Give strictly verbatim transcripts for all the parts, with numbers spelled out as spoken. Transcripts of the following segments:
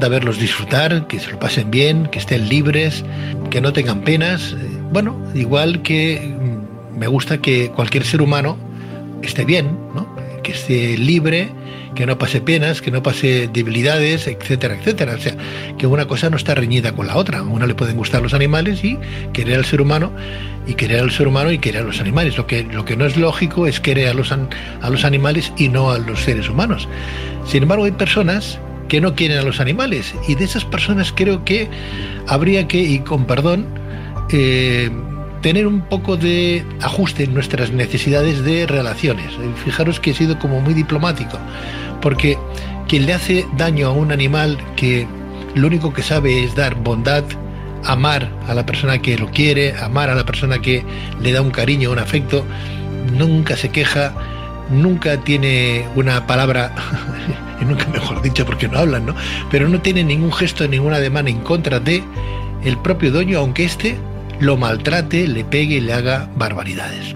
encanta verlos disfrutar, que se lo pasen bien, que estén libres, que no tengan penas. Bueno, igual que me gusta que cualquier ser humano esté bien, ¿no? Que esté libre, que no pase penas, que no pase debilidades, etcétera, etcétera. O sea, que una cosa no está reñida con la otra. A uno le pueden gustar los animales y querer al ser humano, y querer al ser humano y querer a los animales. Lo que, lo que no es lógico es querer a los, a los animales y no a los seres humanos. Sin embargo, hay personas que no quieren a los animales, y de esas personas creo que habría que, y con perdón, eh, tener un poco de ajuste en nuestras necesidades de relaciones. Fijaros que he sido como muy diplomático, porque quien le hace daño a un animal que lo único que sabe es dar bondad, amar a la persona que lo quiere, amar a la persona que le da un cariño, un afecto, nunca se queja, nunca tiene una palabra, y nunca mejor dicho porque no hablan, ¿no? Pero no tiene ningún gesto, ningún ademán en contra de el propio dueño, aunque éste lo maltrate, le pegue y le haga barbaridades.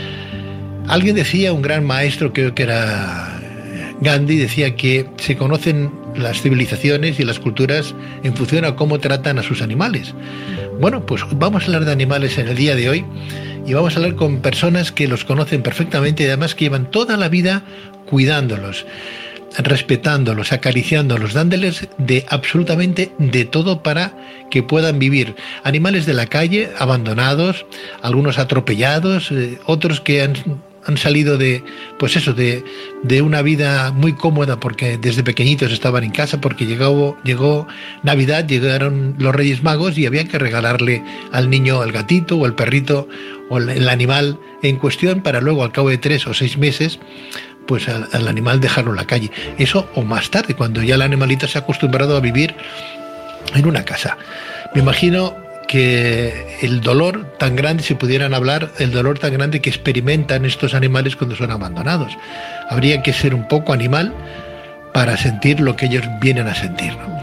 Alguien decía, un gran maestro, creo que era Gandhi, decía que se conocen las civilizaciones y las culturas en función a cómo tratan a sus animales. Bueno, pues vamos a hablar de animales en el día de hoy, y vamos a hablar con personas que los conocen perfectamente y además que llevan toda la vida cuidándolos, respetándolos, acariciándolos, dándoles de absolutamente de todo para que puedan vivir. Animales de la calle, abandonados, algunos atropellados, eh, otros que han, han salido de, pues eso, de, de una vida muy cómoda porque desde pequeñitos estaban en casa, porque llegó, llegó Navidad, llegaron los Reyes Magos y había que regalarle al niño el gatito o el perrito o el, el animal en cuestión, para luego al cabo de tres o seis meses pues al, al animal dejarlo en la calle. Eso o más tarde, cuando ya el animalito se ha acostumbrado a vivir en una casa. Me imagino que el dolor tan grande, si pudieran hablar, el dolor tan grande que experimentan estos animales cuando son abandonados. Habría que ser un poco animal para sentir lo que ellos vienen a sentir, ¿no?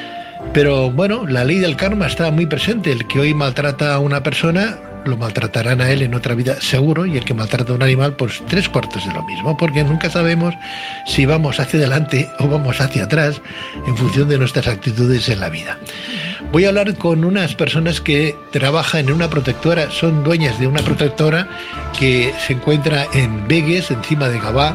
Pero bueno, la ley del karma está muy presente. El que hoy maltrata a una persona, lo maltratarán a él en otra vida seguro, y el que maltrata a un animal, pues tres cuartos de lo mismo, porque nunca sabemos si vamos hacia adelante o vamos hacia atrás en función de nuestras actitudes en la vida. Voy a hablar con unas personas que trabajan en una protectora, son dueñas de una protectora que se encuentra en Begues, encima de Gavà,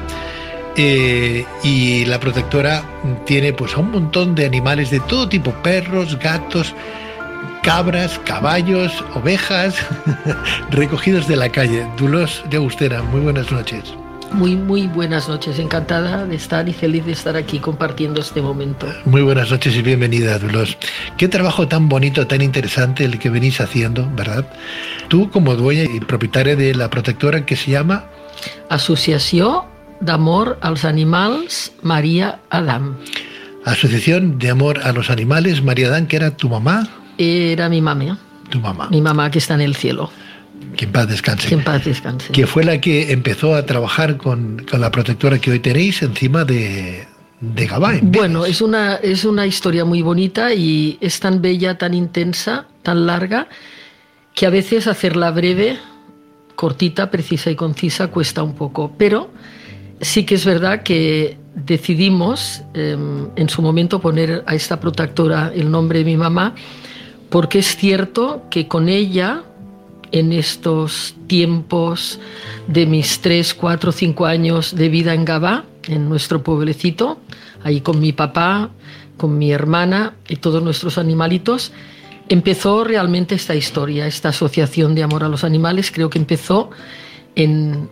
eh, y la protectora tiene pues a un montón de animales de todo tipo, perros, gatos, cabras, caballos, ovejas, recogidos de la calle. Dolors Llagostera, muy buenas noches. Muy, muy buenas noches. Encantada de estar y feliz de estar aquí compartiendo este momento. Muy buenas noches y bienvenida, Dolors. Qué trabajo tan bonito, tan interesante el que venís haciendo, ¿verdad? Tú, como dueña y propietaria de la protectora que se llama Associació d'Amor als Animals Maria Adam. Asociación de Amor a los Animales María Adam, que era tu mamá. Era mi mamá. Tu mamá. Mi mamá, que está en el cielo. Que en paz descanse. Que en paz descanse. Que fue la que empezó a trabajar con, con la protectora que hoy tenéis encima de, de Gavà. Bueno, es una, es una historia muy bonita y es tan bella, tan intensa, tan larga, que a veces hacerla breve, cortita, precisa y concisa cuesta un poco. Pero sí que es verdad que decidimos eh, en su momento poner a esta protectora el nombre de mi mamá, porque es cierto que con ella, en estos tiempos de mis tres, cuatro, cinco años de vida en Gavà, en nuestro pueblecito, ahí con mi papá, con mi hermana y todos nuestros animalitos, empezó realmente esta historia, esta asociación de amor a los animales. Creo que empezó en,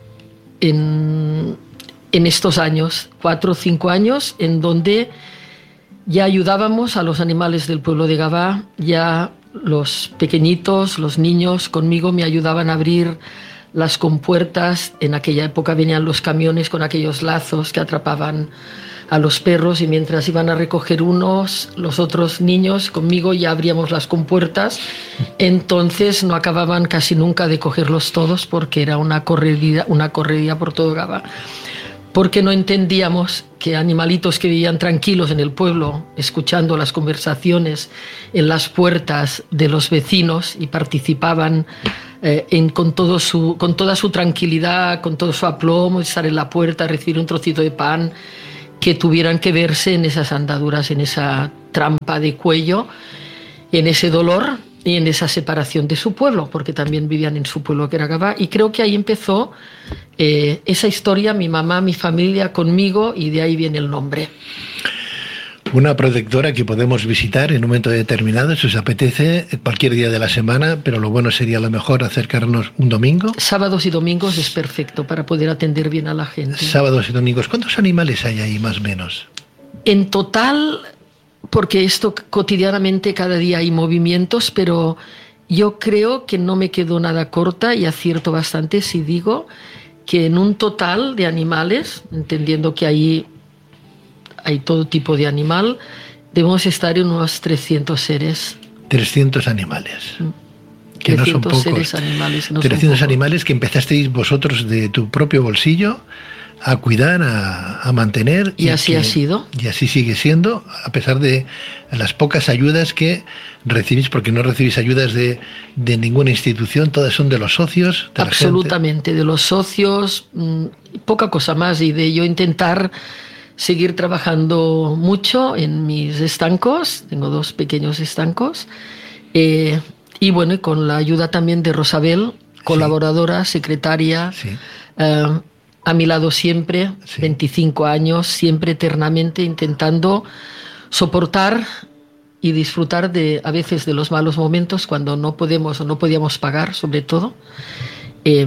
en, en estos años, cuatro o cinco años, en donde ya ayudábamos a los animales del pueblo de Gavà, ya los pequeñitos, los niños conmigo me ayudaban a abrir las compuertas. En aquella época venían los camiones con aquellos lazos que atrapaban a los perros, y mientras iban a recoger unos, los otros niños conmigo ya abríamos las compuertas. Entonces no acababan casi nunca de cogerlos todos, porque era una correría, una correría por todo Gavà. Porque no entendíamos que animalitos que vivían tranquilos en el pueblo, escuchando las conversaciones en las puertas de los vecinos, y participaban eh, en, con, todo su, con toda su tranquilidad, con todo su aplomo, estar en la puerta, recibir un trocito de pan, que tuvieran que verse en esas andaduras, en esa trampa de cuello en ese dolor y en esa separación de su pueblo, porque también vivían en su pueblo que era Gavà, y creo que ahí empezó eh, esa historia, mi mamá, mi familia conmigo, y de ahí viene el nombre. Una protectora que podemos visitar en un momento determinado, si os apetece, cualquier día de la semana, pero lo bueno sería a lo mejor acercarnos un domingo. Sábados y domingos es perfecto para poder atender bien a la gente. Sábados y domingos. ¿Cuántos animales hay ahí, más o menos? En total, porque esto cotidianamente cada día hay movimientos, pero yo creo que no me quedo nada corta y acierto bastante si digo que en un total de animales, entendiendo que ahí hay todo tipo de animal, debemos estar en unos trescientos seres. trescientos animales. Que no son pocos. Seres animales, no trescientos animales que empezasteis vosotros de tu propio bolsillo a cuidar, a, a mantener. Y, y así que, ha sido. Y así sigue siendo, a pesar de las pocas ayudas que recibís, porque no recibís ayudas de, de ninguna institución, todas son de los socios. De Absolutamente, de los socios, mmm, poca cosa más, y de yo intentar seguir trabajando mucho en mis estancos, tengo dos pequeños estancos, eh, y bueno, y con la ayuda también de Rosabel, colaboradora, sí. secretaria, sí. eh, a mi lado siempre, sí. veinticinco años, siempre eternamente intentando soportar y disfrutar de a veces de los malos momentos cuando no podemos o no podíamos pagar, sobre todo. Eh,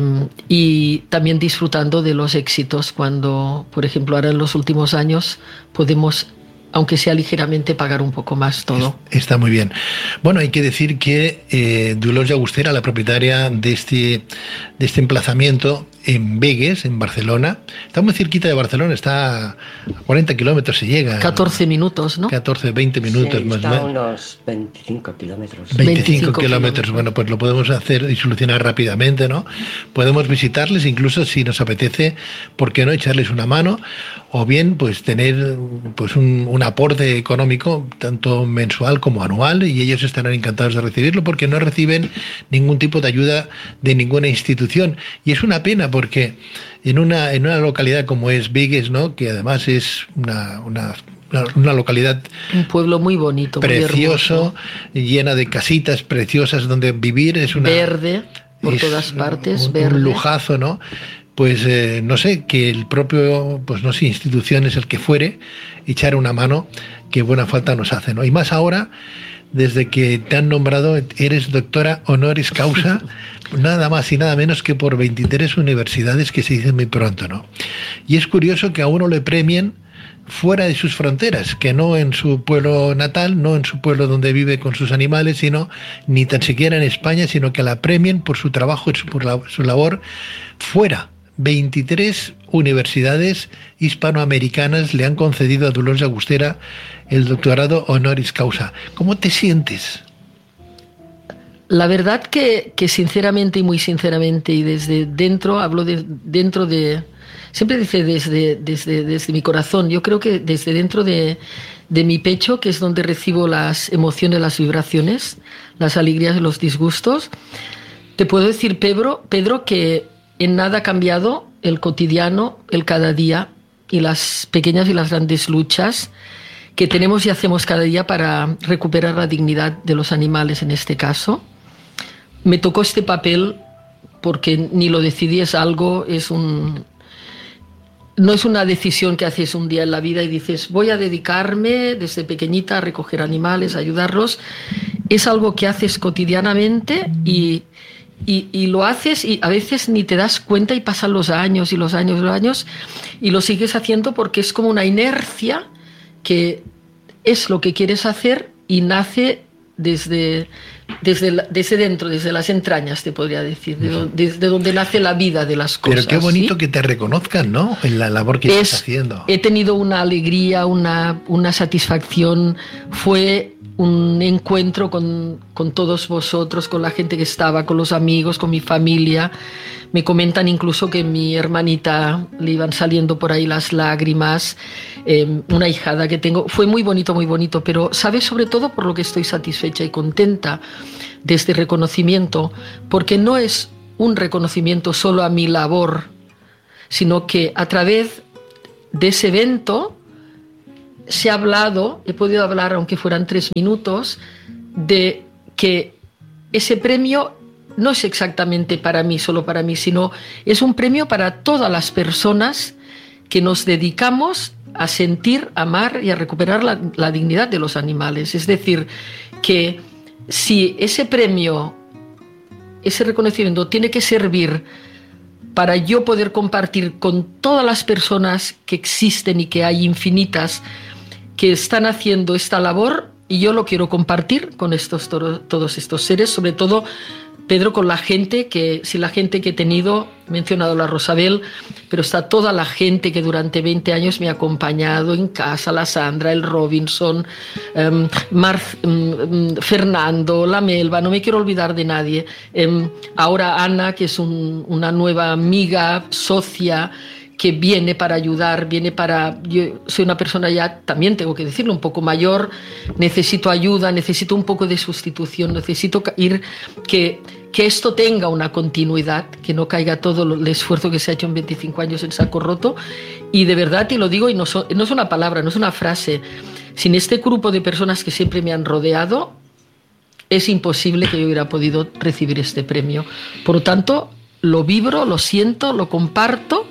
y también disfrutando de los éxitos cuando, por ejemplo, ahora en los últimos años podemos, aunque sea ligeramente, pagar un poco más todo. Está muy bien. Bueno, hay que decir que eh, Dolors Llagostera, la propietaria de este, de este emplazamiento en Begues, en Barcelona, está muy cerquita de Barcelona, está a cuarenta kilómetros se llega. catorce minutos, ¿no? catorce, veinte minutos sí, más o menos. Está unos veinticinco kilómetros. veinticinco kilómetros, bueno, pues lo podemos hacer y solucionar rápidamente, ¿no? Podemos visitarles, incluso si nos apetece, ¿por qué no echarles una mano? O bien, pues tener pues un, un aporte económico, tanto mensual como anual, y ellos estarán encantados de recibirlo, porque no reciben ningún tipo de ayuda de ninguna institución. Y es una pena, porque en una, en una localidad como es Begues, ¿no?, que además es una, una, una localidad... Un pueblo muy bonito, precioso, muy llena de casitas preciosas donde vivir. Es una, verde, por todas partes, un, verde. Un lujazo, ¿no? Pues eh, no sé, que el propio, pues no sé, instituciones, el que fuere, echar una mano, que buena falta nos hace, ¿no? Y más ahora, desde que te han nombrado, eres doctora honoris causa, nada más y nada menos que por veintitrés universidades, que se dice muy pronto, ¿no? Y es curioso que a uno le premien fuera de sus fronteras, que no en su pueblo natal, no en su pueblo donde vive con sus animales, sino ni tan siquiera en España, sino que la premien por su trabajo y por la, su labor fuera. veintitrés universidades hispanoamericanas le han concedido a Dolors Llagostera el doctorado honoris causa. ¿Cómo te sientes? La verdad que, que sinceramente y muy sinceramente, y desde dentro, hablo de dentro de... Siempre dice desde, desde, desde mi corazón, yo creo que desde dentro de, de mi pecho, que es donde recibo las emociones, las vibraciones, las alegrías y los disgustos, te puedo decir, Pedro, Pedro, que en nada ha cambiado el cotidiano, el cada día, y las pequeñas y las grandes luchas que tenemos y hacemos cada día para recuperar la dignidad de los animales, en este caso. Me tocó este papel porque ni lo decidí, es algo, es un... No es una decisión que haces un día en la vida y dices, voy a dedicarme desde pequeñita a recoger animales, a ayudarlos. Es algo que haces cotidianamente y... Y, y lo haces y a veces ni te das cuenta y pasan los años y los años y los años y lo sigues haciendo porque es como una inercia que es lo que quieres hacer y nace desde, desde, la, desde dentro, desde las entrañas, te podría decir, de, desde donde nace la vida de las cosas. Pero qué bonito, ¿sí?, que te reconozcan, ¿no?, en la labor que es, estás haciendo. He tenido una alegría, una, una satisfacción. Fue un encuentro con, con todos vosotros, con la gente que estaba, con los amigos, con mi familia. Me comentan incluso que mi hermanita le iban saliendo por ahí las lágrimas, eh, una hijada que tengo. Fue muy bonito, muy bonito, pero ¿sabes? Sobre todo por lo que estoy satisfecha y contenta de este reconocimiento, porque no es un reconocimiento solo a mi labor, sino que a través de ese evento se ha hablado, he podido hablar, aunque fueran tres minutos, de que ese premio no es exactamente para mí, solo para mí, sino es un premio para todas las personas que nos dedicamos a sentir, amar y a recuperar la, la dignidad de los animales. Es decir, que si ese premio, ese reconocimiento tiene que servir para yo poder compartir con todas las personas que existen y que hay infinitas que están haciendo esta labor, y yo lo quiero compartir con estos, todos estos seres, sobre todo, Pedro, con la gente que, si la gente que he tenido, he mencionado la Rosabel, pero está toda la gente que durante veinte años me ha acompañado en casa, la Sandra, el Robinson, um, Mar, um, Fernando, la Melba, no me quiero olvidar de nadie. Um, ahora Ana, que es un, una nueva amiga, socia, que viene para ayudar, viene para... Yo soy una persona ya, también tengo que decirlo, un poco mayor, necesito ayuda, necesito un poco de sustitución, necesito ir, que, que esto tenga una continuidad, que no caiga todo el esfuerzo que se ha hecho en veinticinco años en saco roto. Y de verdad, te lo digo, y no, so, no es una palabra, no es una frase, sin este grupo de personas que siempre me han rodeado, es imposible que yo hubiera podido recibir este premio. Por lo tanto, lo vibro, lo siento, lo comparto.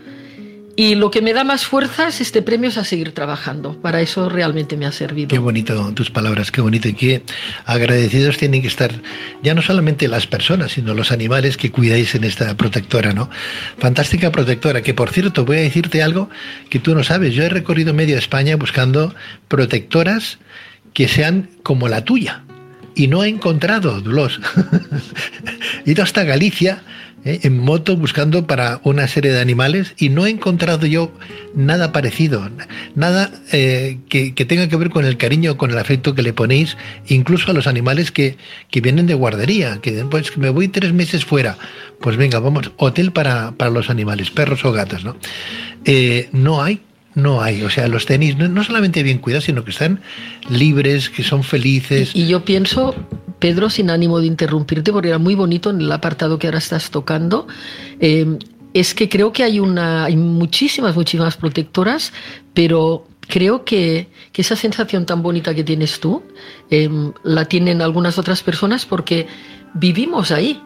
Y lo que me da más fuerzas, este premio, es a seguir trabajando. Para eso realmente me ha servido. Qué bonito tus palabras, qué bonito. Y qué agradecidos tienen que estar ya no solamente las personas, sino los animales que cuidáis en esta protectora, ¿no? Fantástica protectora, que por cierto, voy a decirte algo que tú no sabes. Yo he recorrido media España buscando protectoras que sean como la tuya. Y no he encontrado, Dolors. He ido hasta Galicia, ¿eh? en moto, buscando para una serie de animales, y no he encontrado yo nada parecido, nada eh, que, que tenga que ver con el cariño, con el afecto que le ponéis, incluso a los animales que, que vienen de guardería, que pues me voy tres meses fuera, pues venga, vamos, hotel para, para los animales, perros o gatos, ¿no? Eh, no hay. No hay, o sea, los tenis no, no solamente bien cuidados, sino que están libres, que son felices. Y, y yo pienso, Pedro, sin ánimo de interrumpirte, porque era muy bonito en el apartado que ahora estás tocando, eh, es que creo que hay una, hay muchísimas, muchísimas protectoras, pero creo que, que esa sensación tan bonita que tienes tú, eh, la tienen algunas otras personas porque vivimos ahí.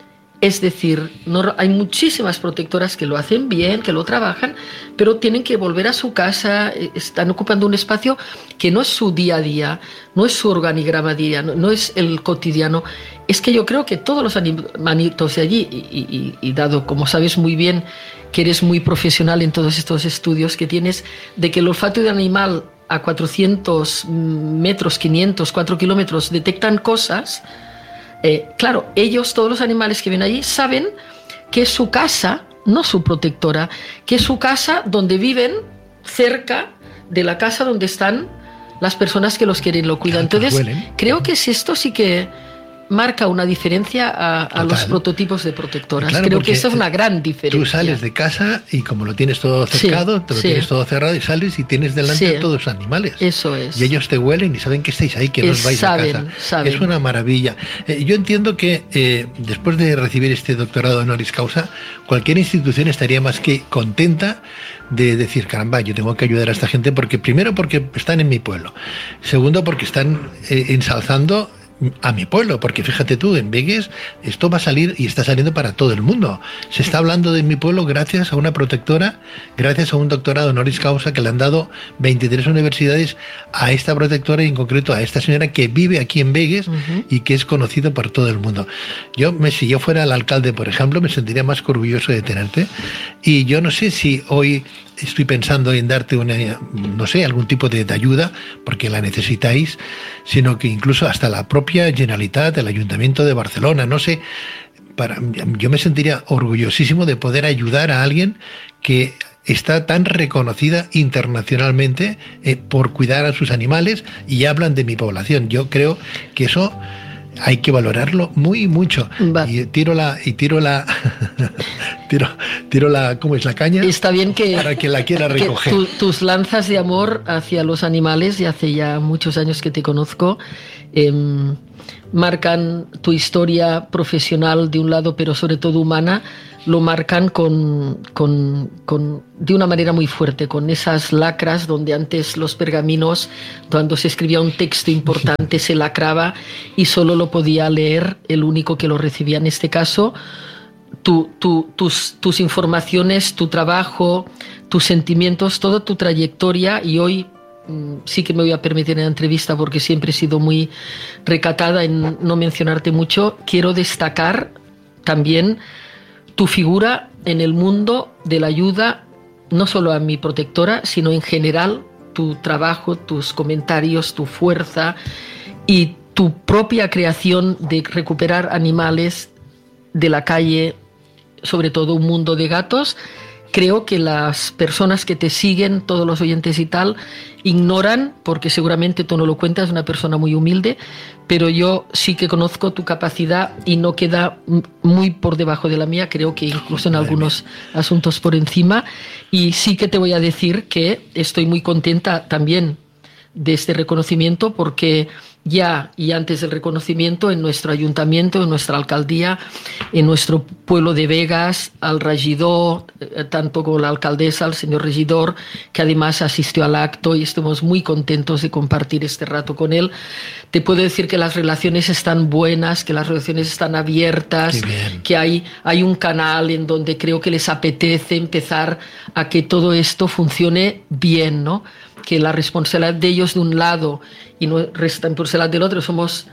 Es decir, no, hay muchísimas protectoras que lo hacen bien, que lo trabajan, pero tienen que volver a su casa, están ocupando un espacio que no es su día a día, no es su organigrama diario, no, no es el cotidiano. Es que yo creo que todos los animalitos de allí, y, y, y dado, como sabes muy bien, que eres muy profesional en todos estos estudios que tienes, de que el olfato de un animal a cuatrocientos metros, quinientos, cuatro kilómetros detectan cosas... Eh, claro, ellos, todos los animales que ven allí, saben que es su casa, no su protectora, que es su casa donde viven cerca de la casa donde están las personas que los quieren y lo cuidan. Entonces, creo que si esto sí que marca una diferencia a, a los prototipos de protectoras. Claro, creo que esa es una gran diferencia. Tú sales de casa y como lo tienes todo cercado, sí, te lo sí. tienes todo cerrado y sales y tienes delante sí. a todos los animales. Eso es. Y ellos te huelen y saben que estáis ahí, que no os vais saben, a casa. Saben. Es una maravilla. Eh, yo entiendo que eh, después de recibir este doctorado honoris causa, cualquier institución estaría más que contenta de decir, caramba, yo tengo que ayudar a esta gente porque, primero, porque están en mi pueblo. Segundo, porque están eh, ensalzando a mi pueblo, porque fíjate tú, en Begues esto va a salir y está saliendo para todo el mundo. Se está hablando de mi pueblo gracias a una protectora, gracias a un doctorado honoris causa que le han dado veintitrés universidades a esta protectora y en concreto a esta señora que vive aquí en Begues uh-huh. y que es conocida por todo el mundo. Yo, me, si yo fuera el alcalde, por ejemplo, me sentiría más orgulloso de tenerte, y yo no sé si hoy estoy pensando en darte una, no sé, algún tipo de, de ayuda, porque la necesitáis, sino que incluso hasta la propia Generalitat, el Ayuntamiento de Barcelona, no sé, para, yo me sentiría orgullosísimo de poder ayudar a alguien que está tan reconocida internacionalmente eh, por cuidar a sus animales y hablan de mi población. Yo creo que eso hay que valorarlo muy mucho. Va. Y tiro la... Y tiro la tiro, tiro la, ¿cómo es la caña? Está bien que para que la quiera recoger. Tu, tus lanzas de amor hacia los animales, y hace ya muchos años que te conozco, eh, marcan tu historia profesional de un lado, pero sobre todo humana, lo marcan con, con, con, de una manera muy fuerte, con esas lacras donde antes los pergaminos, cuando se escribía un texto importante, se lacraba y solo lo podía leer el único que lo recibía. En este caso, tu, tu, tus, tus informaciones, tu trabajo, tus sentimientos, toda tu trayectoria, y hoy sí que me voy a permitir en la entrevista porque siempre he sido muy recatada en no mencionarte mucho, quiero destacar también tu figura en el mundo de la ayuda, no solo a mi protectora, sino en general, tu trabajo, tus comentarios, tu fuerza y tu propia creación de recuperar animales de la calle, sobre todo un mundo de gatos. Creo que las personas que te siguen, todos los oyentes y tal, ignoran, porque seguramente tú no lo cuentas, una persona muy humilde, pero yo sí que conozco tu capacidad y no queda muy por debajo de la mía, creo que incluso en algunos asuntos por encima. Y sí que te voy a decir que estoy muy contenta también de este reconocimiento, porque ya y antes del reconocimiento, en nuestro ayuntamiento, en nuestra alcaldía, en nuestro pueblo de Begas, al regidor, tanto como la alcaldesa, al señor regidor, que además asistió al acto, y estamos muy contentos de compartir este rato con él. Te puedo decir que las relaciones están buenas, que las relaciones están abiertas, que hay, hay un canal en donde creo que les apetece empezar a que todo esto funcione bien, ¿no? Que la responsabilidad de ellos de un lado y nuestra responsabilidad del otro, somos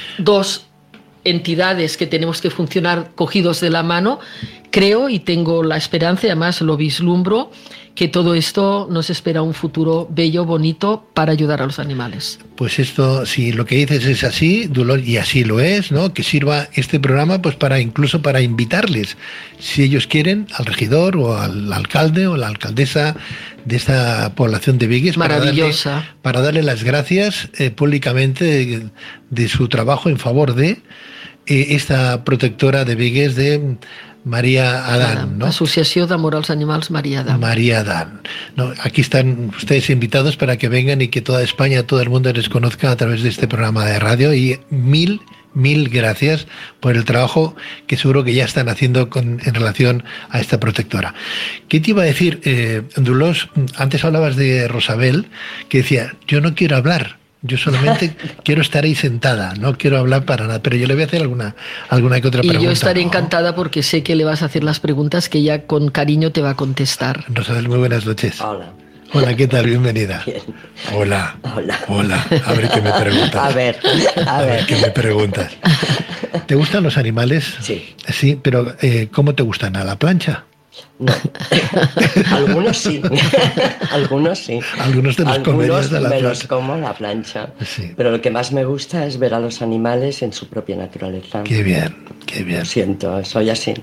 dos entidades que tenemos que funcionar cogidos de la mano. Creo y tengo la esperanza, y además lo vislumbro, que todo esto nos espera un futuro bello, bonito, para ayudar a los animales. Pues esto, si lo que dices es así, Dolores, y así lo es, ¿no? Que sirva este programa pues para incluso para invitarles, si ellos quieren, al regidor o al alcalde o la alcaldesa de esta población de Begues, maravillosa, para darle, para darle las gracias eh, públicamente de, de su trabajo en favor de eh, esta protectora de Begues, de María Adán, ¿no? Asociación de Amor als Animals María Adán. María Adán. No, aquí están ustedes invitados para que vengan y que toda España, todo el mundo les conozca a través de este programa de radio, y mil, mil gracias por el trabajo que seguro que ya están haciendo con, en relación a esta protectora. ¿Qué te iba a decir, eh, Dolors? Antes hablabas de Rosabel, que decía, yo no quiero hablar. Yo solamente quiero estar ahí sentada, no quiero hablar para nada, pero yo le voy a hacer alguna, alguna que otra pregunta. Y yo estaré ¿no? encantada porque sé que le vas a hacer las preguntas que ella con cariño te va a contestar. Rosabel, muy buenas noches. Hola. Hola, ¿qué tal? Bienvenida. Bien. Hola. Hola. Hola. A ver qué me preguntas. A ver, a, a ver. ver qué me preguntas. ¿Te gustan los animales? Sí. Sí, pero eh, ¿cómo te gustan? ¿A la plancha? No. Algunos sí. Algunos sí. Algunos te los comerías a la me plancha. los como a la plancha. Sí. Pero lo que más me gusta es ver a los animales en su propia naturaleza. Qué bien, qué bien. Lo siento, soy así.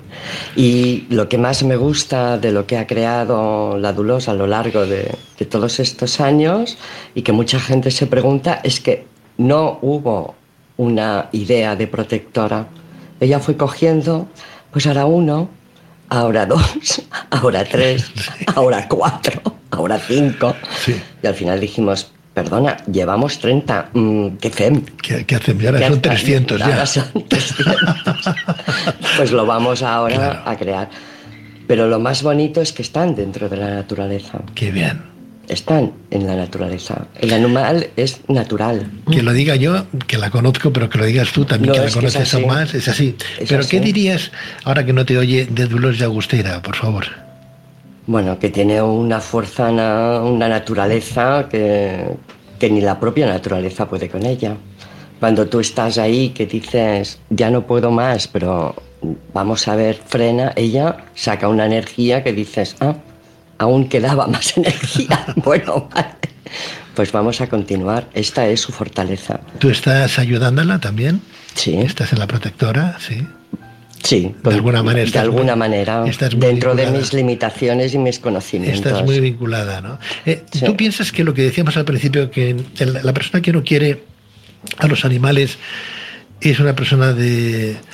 Y lo que más me gusta de lo que ha creado la Dolors a lo largo de, de todos estos años, y que mucha gente se pregunta, es que no hubo una idea de protectora. Ella fue cogiendo, pues ahora uno, ahora dos, ahora tres, sí. ahora cuatro, ahora cinco. Sí. Y al final dijimos, perdona, llevamos treinta, ¿qué fem? ¿Qué, qué hacen? Y ahora son trescientos ya. Ahora son trescientos. Pues lo vamos ahora claro. a crear. Pero lo más bonito es que están dentro de la naturaleza. Qué bien. Están en la naturaleza. El animal es natural. Que lo diga yo, que la conozco, pero que lo digas tú también, no, que la conoces que aún más, es así. Es pero así. ¿Qué dirías, ahora que no te oye, de Dolors Llagostera, por favor? Bueno, que tiene una fuerza, una, una naturaleza que, que ni la propia naturaleza puede con ella. Cuando tú estás ahí, que dices, ya no puedo más, pero vamos a ver, frena, ella saca una energía que dices, ah, aún quedaba más energía. Bueno, vale. Pues vamos a continuar. Esta es su fortaleza. ¿Tú estás ayudándola también? Sí. ¿Estás en la protectora? Sí. Sí. De alguna manera. De alguna muy, manera. Estás muy dentro vinculada. de mis limitaciones y mis conocimientos. Estás muy vinculada, ¿no? Eh, sí. ¿Tú piensas que lo que decíamos al principio, que la persona que no quiere a los animales es una persona de...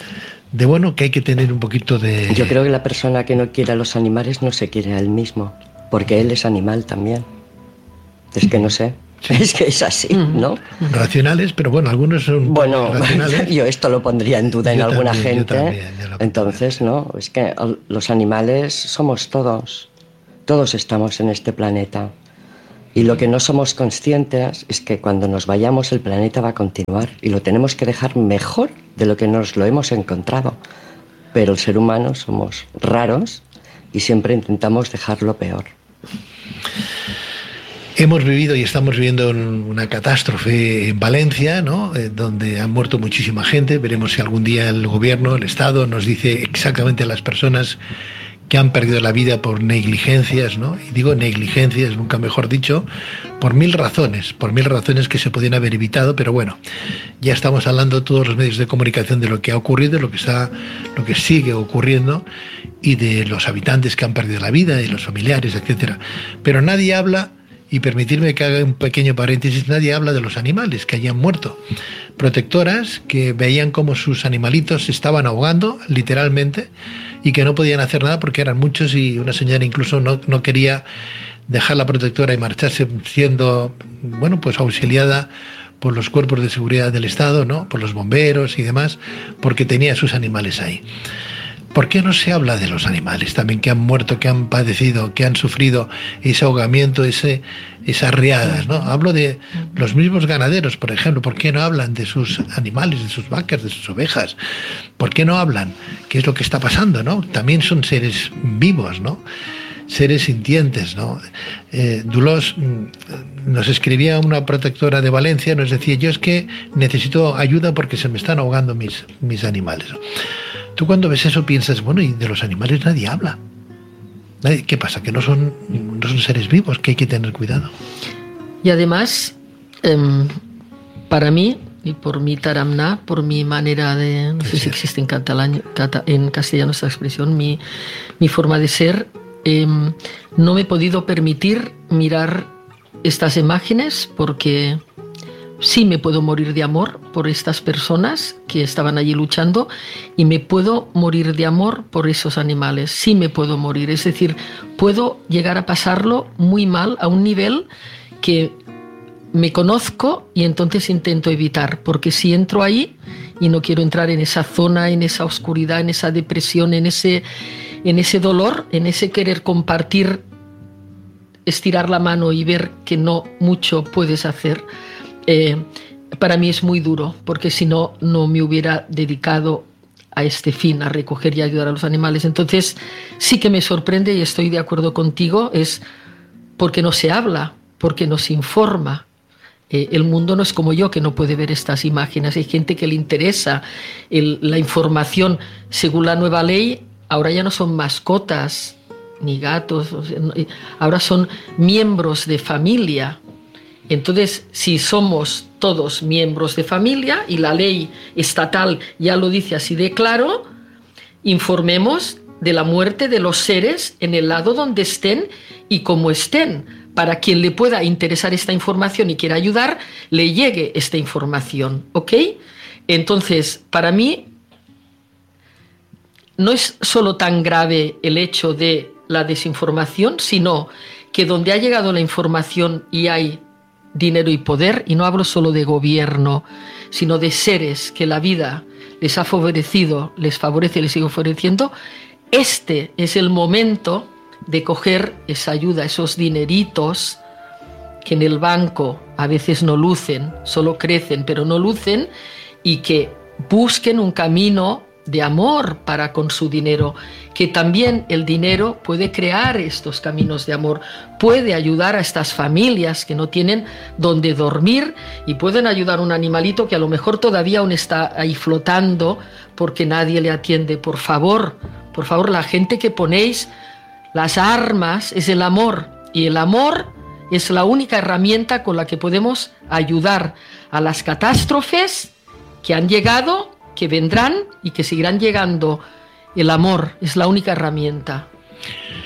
de bueno, que hay que tener un poquito de... Yo creo que la persona que no quiere a los animales no se quiere a él mismo, porque él es animal también. Es que no sé, es que es así, ¿no? Racionales, pero bueno, algunos son bueno, racionales. Yo esto lo pondría en duda yo en alguna también, gente. También, Entonces, no, es que los animales somos todos, todos estamos en este planeta. Y lo que no somos conscientes es que cuando nos vayamos el planeta va a continuar y lo tenemos que dejar mejor de lo que nos lo hemos encontrado. Pero el ser humano somos raros y siempre intentamos dejarlo peor. Hemos vivido y estamos viviendo una catástrofe en Valencia, ¿no? Eh, donde ha muerto muchísima gente. Veremos si algún día el gobierno, el Estado, nos dice exactamente a las personas que han perdido la vida por negligencias, ¿no? Y digo negligencias, nunca mejor dicho, por mil razones, por mil razones que se podían haber evitado, pero bueno, ya estamos hablando todos los medios de comunicación de lo que ha ocurrido, lo que está, lo que sigue ocurriendo y de los habitantes que han perdido la vida, y los familiares, etcétera. Pero nadie habla, y permitirme que haga un pequeño paréntesis, nadie habla de los animales que hayan muerto. Protectoras que veían cómo sus animalitos se estaban ahogando, literalmente, y que no podían hacer nada porque eran muchos, y una señora incluso no, no quería dejar la protectora y marcharse, siendo, bueno, pues auxiliada por los cuerpos de seguridad del Estado, ¿no? Por los bomberos y demás, porque tenía sus animales ahí. ¿Por qué no se habla de los animales también que han muerto, que han padecido, que han sufrido ese ahogamiento, ese, esas riadas, ¿no? Hablo de los mismos ganaderos, por ejemplo. ¿Por qué no hablan de sus animales, de sus vacas, de sus ovejas? ¿Por qué no hablan? ¿Qué es lo que está pasando, no? También son seres vivos, ¿no? Seres sintientes, ¿no? Eh, Dulos nos escribía una protectora de Valencia, nos decía, yo es que necesito ayuda porque se me están ahogando mis, mis animales, ¿no? Tú cuando ves eso piensas, bueno, y de los animales nadie habla. ¿Qué pasa? Que no son, no son seres vivos, que hay que tener cuidado. Y además, eh, para mí, y por mi taramná, por mi manera de, no sé sí, si existe en catalán, cata, en castellano esta expresión, mi, mi forma de ser, eh, no me he podido permitir mirar estas imágenes porque sí me puedo morir de amor por estas personas que estaban allí luchando y me puedo morir de amor por esos animales, sí me puedo morir, es decir, puedo llegar a pasarlo muy mal a un nivel que me conozco y entonces intento evitar, porque si entro ahí y no quiero entrar en esa zona, en esa oscuridad, en esa depresión, en ese, en ese dolor, en ese querer compartir, estirar la mano y ver que no mucho puedes hacer, Eh, para mí es muy duro, porque si no, no me hubiera dedicado a este fin, a recoger y ayudar a los animales. Entonces, sí que me sorprende y estoy de acuerdo contigo, es porque no se habla, porque no se informa. Eh, el mundo no es como yo, que no puede ver estas imágenes. Hay gente que le interesa el, la información. Según la nueva ley, ahora ya no son mascotas ni gatos, o sea, no, ahora son miembros de familia. Entonces, si somos todos miembros de familia y la ley estatal ya lo dice así de claro, informemos de la muerte de los seres en el lado donde estén y como estén. Para quien le pueda interesar esta información y quiera ayudar, le llegue esta información, ¿ok? Entonces, para mí, no es solo tan grave el hecho de la desinformación, sino que donde ha llegado la información y hay dinero y poder, y no hablo solo de gobierno, sino de seres que la vida les ha favorecido, les favorece y les sigue favoreciendo, este es el momento de coger esa ayuda, esos dineritos que en el banco a veces no lucen, solo crecen, pero no lucen, y que busquen un camino de amor para con su dinero, que también el dinero puede crear estos caminos de amor, puede ayudar a estas familias que no tienen donde dormir y pueden ayudar a un animalito que a lo mejor todavía aún está ahí flotando porque nadie le atiende. Por favor, por favor, la gente que ponéis las armas es el amor, y el amor es la única herramienta con la que podemos ayudar a las catástrofes que han llegado, que vendrán y que seguirán llegando. El amor es la única herramienta.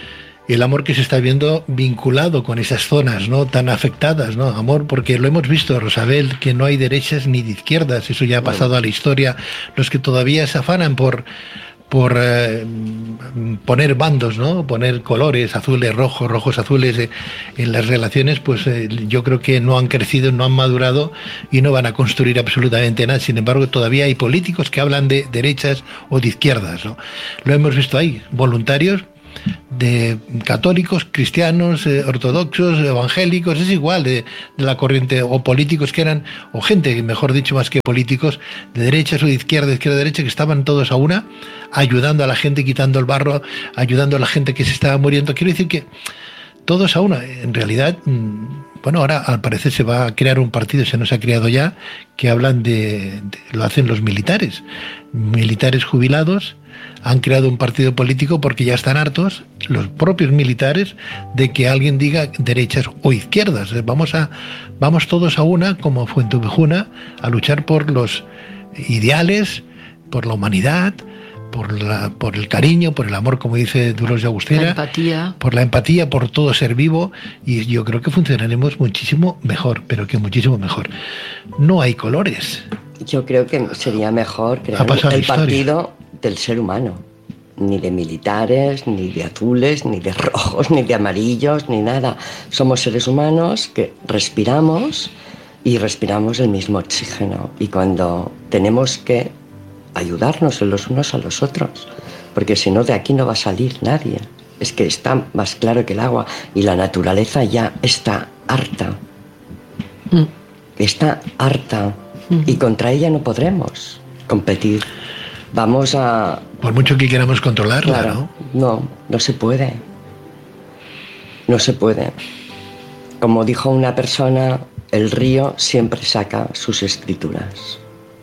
el amor que se está viendo vinculado con esas zonas, ¿no?, tan afectadas, ¿no? Amor, porque lo hemos visto, Rosabel, que no hay derechas ni de izquierdas, eso ya ha pasado a la historia. Los que todavía se afanan por por eh, poner bandos, ¿no?, poner colores, azules, rojos, rojos, azules eh, en las relaciones, pues eh, yo creo que no han crecido, no han madurado y no van a construir absolutamente nada. Sin embargo, todavía hay políticos que hablan de derechas o de izquierdas, ¿no? Lo hemos visto ahí, voluntarios de católicos, cristianos, eh, ortodoxos, evangélicos, es igual, de, de la corriente, o políticos que eran, o gente, mejor dicho, más que políticos, de derechas o de izquierda, izquierda, derecha, que estaban todos a una, ayudando a la gente, quitando el barro, ayudando a la gente que se estaba muriendo. Quiero decir que todos a una, en realidad, bueno, ahora al parecer se va a crear un partido, se nos ha creado ya, que hablan de, de lo hacen los militares, militares jubilados, han creado un partido político porque ya están hartos, los propios militares, de que alguien diga derechas o izquierdas. Vamos a, vamos todos a una, como Fuentevejuna, a luchar por los ideales, por la humanidad, por, la, por el cariño, por el amor, como dice Duros de Agustera, la empatía. por la empatía, por todo ser vivo, y yo creo que funcionaremos muchísimo mejor, pero que muchísimo mejor. No hay colores. Yo creo que sería mejor crear el partido del ser humano, ni de militares, ni de azules, ni de rojos, ni de amarillos, ni nada. Somos seres humanos que respiramos y respiramos el mismo oxígeno, y cuando tenemos que ayudarnos los unos a los otros, porque si no, de aquí no va a salir nadie. Es que está más claro que el agua, y la naturaleza ya está harta. Mm. Está harta. Mm. Y contra ella no podremos competir. Vamos a... Por mucho que queramos controlarla, claro, ¿no? No, no se puede. No se puede. Como dijo una persona, el río siempre saca sus escrituras.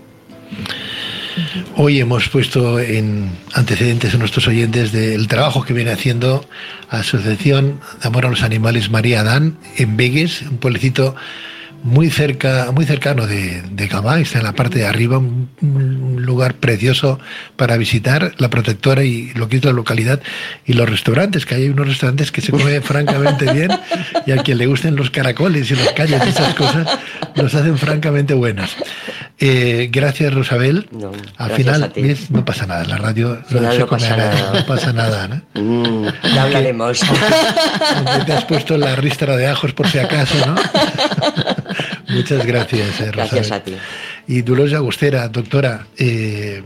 Hoy hemos puesto en antecedentes a nuestros oyentes del trabajo que viene haciendo Asociación de Amor a los Animales María Adán en Begues, un pueblecito muy cerca, muy cercano de, de Gabá, está en la parte de arriba, un, un lugar precioso para visitar, la protectora y lo que es la localidad, y los restaurantes, que hay unos restaurantes que se comen francamente bien, y a quien le gusten los caracoles y las calles y esas cosas, los hacen francamente buenas. Eh, gracias, Rosabel. No, Al final, ¿ves? No pasa nada, la radio no, no, se no come pasa nada, nada. No pasa nada, ¿no? Mm, ya hablaremos. Aunque, aunque te has puesto la ristra de ajos por si acaso, ¿no? Muchas gracias, eh, Rosabel. Gracias a ti. Y Dolores Agustera, doctora, eh,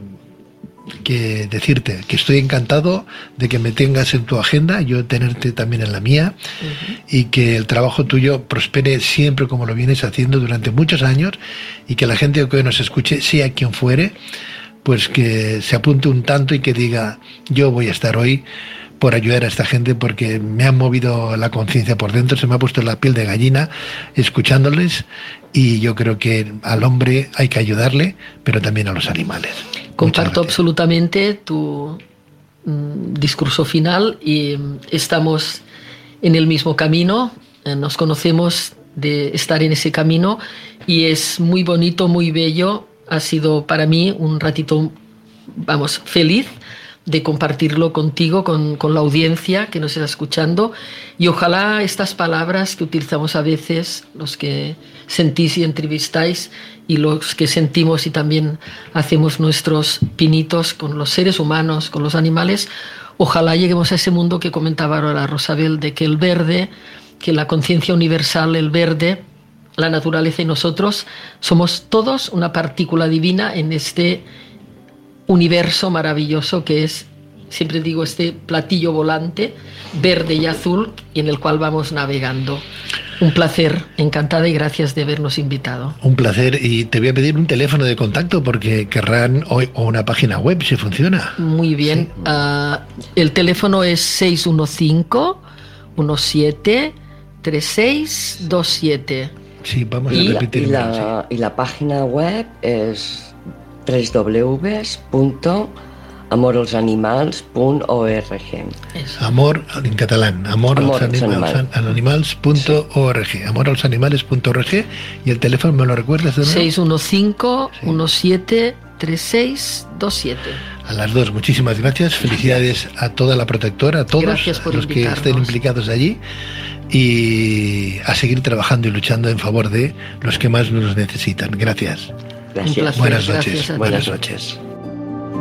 que decirte que estoy encantado de que me tengas en tu agenda, yo tenerte también en la mía, uh-huh. y que el trabajo tuyo prospere siempre como lo vienes haciendo durante muchos años, y que la gente que hoy nos escuche, sea quien fuere, pues que se apunte un tanto y que diga, yo voy a estar hoy por ayudar a esta gente, porque me ha movido la conciencia por dentro, se me ha puesto la piel de gallina escuchándoles, y yo creo que al hombre hay que ayudarle, pero también a los animales. Comparto absolutamente tu mm, discurso final, y mm, estamos en el mismo camino, eh, nos conocemos de estar en ese camino, y es muy bonito, muy bello. Ha sido para mí un ratito, vamos, feliz de compartirlo contigo, con, con la audiencia que nos está escuchando, y ojalá estas palabras que utilizamos a veces, los que sentís y entrevistáis, y los que sentimos y también hacemos nuestros pinitos con los seres humanos, con los animales, ojalá lleguemos a ese mundo que comentaba ahora Rosabel, de que el verde, que la conciencia universal, el verde, la naturaleza y nosotros somos todos una partícula divina en este universo maravilloso que es, siempre digo, este platillo volante verde y azul, y en el cual vamos navegando. Un placer, encantada, y gracias de habernos invitado. Un placer, y te voy a pedir un teléfono de contacto porque querrán hoy, o una página web si funciona. Muy bien, sí. uh, el teléfono es seis uno cinco, uno siete, tres seis dos siete. Sí, vamos y a repetir. La, y, la, sí. y la página web es doble u doble u doble u punto amor als animals punt org. Amor en catalán, amor, amor als animals, animals punto org, sí. amor als animales punto org. Y el teléfono, ¿me lo recuerdas de nuevo? seis uno cinco, uno siete, tres seis dos siete. A las dos, muchísimas gracias. Felicidades a toda la protectora, a todos los que estén implicados allí, y a seguir trabajando y luchando en favor de los que más nos necesitan. Gracias. Gracias. Buenas noches. Gracias. Buenas noches.